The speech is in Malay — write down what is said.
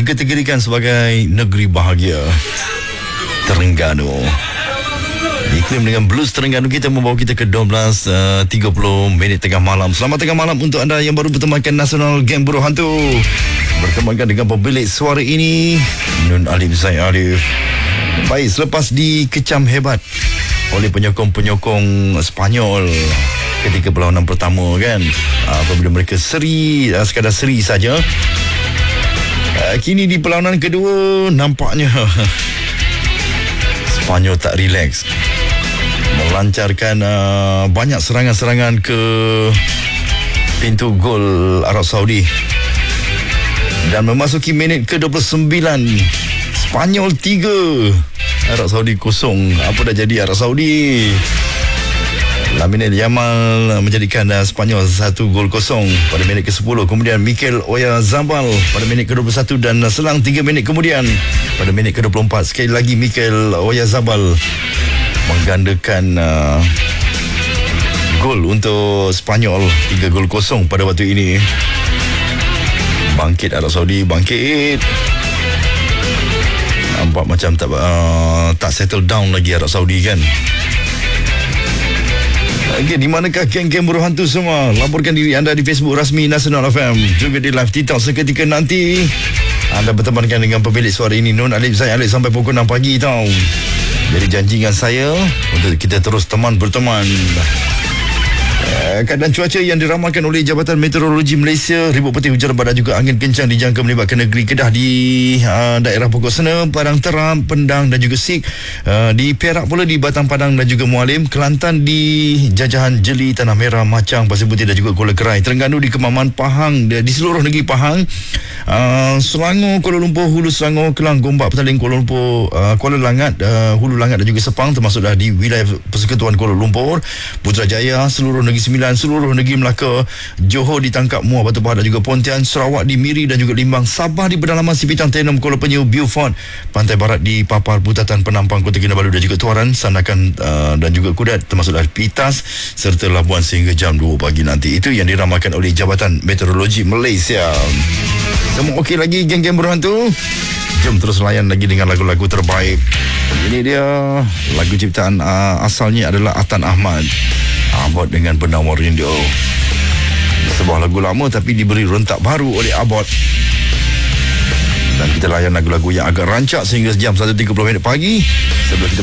dikategorikan sebagai negeri bahagia, Terengganu. Iklim dengan blues Terengganu kita membawa kita ke 12.30 minit tengah malam. Selamat tengah malam untuk anda yang baru bertemankan Nasional Geng Buruh Hantu. Bertemankan dengan pemilik suara ini, Nun Alif Zaid Arif. Baik, selepas dikecam hebat oleh penyokong-penyokong Sepanyol ketika perlawanan pertama kan, apabila mereka seri, sekadar seri saja, kini di perlawanan kedua nampaknya Sepanyol tak relax, melancarkan banyak serangan-serangan ke pintu gol Arab Saudi. Dan memasuki minit ke-29, Sepanyol 3, Arab Saudi 0. Apa dah jadi Arab Saudi? Lamine Yamal menjadikan Sepanyol 1-0 pada minit ke-10. Kemudian Mikel Oyarzabal pada minit ke-21 dan selang 3 minit kemudian pada minit ke-24 sekali lagi Mikel Oyarzabal menggandakan gol untuk Sepanyol, 3-0 pada waktu ini. Bangkit Arab Saudi, bangkit. Nampak macam tak settle down lagi Arab Saudi kan. Okay, di manakah geng-geng buruh hantu semua? Laporkan diri anda di Facebook rasmi Nasional FM, juga di live TikTok seketika nanti. Anda bertemankan dengan pemilik suara ini, Nun Alif Zaid Arif, sampai pukul 6 pagi tau. Jadi janji dengan saya untuk kita terus berteman. Keadaan cuaca yang diramalkan oleh Jabatan Meteorologi Malaysia, ribut peti hujan lebat dan juga angin kencang dijangka melibatkan negeri Kedah di daerah Pokok Sena, Padang Teram, Pendang dan juga Sik, di Perak pula di Batang Padang dan juga Mualim, Kelantan di Jajahan Jeli, Tanah Merah, Macang, Pasir Putih dan juga Kuala Kerai, Terengganu di Kemaman, Pahang, di seluruh negeri Pahang, Selangor, Kuala Lumpur, Hulu Selangor, Kelang, Gombak, Petaling, Kuala Lumpur, Kuala Langat, Hulu Langat dan juga Sepang, termasuklah di wilayah Persekutuan Kuala Lumpur, Putrajaya, seluruh negeri Sembilan, seluruh negeri Melaka, Johor ditangkap Muar, Batu Pahat dan juga Pontian, Sarawak di Miri dan juga Limbang, Sabah di pedalaman Sipitang, Tenom, Kuala Penyu, Beaufort, Pantai Barat di Papar, Butatan, Penampang, Kota Kinabalu dan juga Tuaran, Sandakan dan juga Kudat, termasuklah Pitas serta Labuan sehingga jam 2 pagi nanti. Itu yang diramalkan oleh Jabatan Meteorologi Malaysia. Semua okey lagi geng-geng buruh hantu? Jom terus layan lagi dengan lagu-lagu terbaik. Ini dia lagu ciptaan asalnya adalah Atan Ahmad, Abot dengan Penawar Rindu. Sebuah lagu lama tapi diberi rentak baru oleh Abot. Dan kita layan lagu-lagu yang agak rancak sehingga jam 1.30 pagi sebelum kita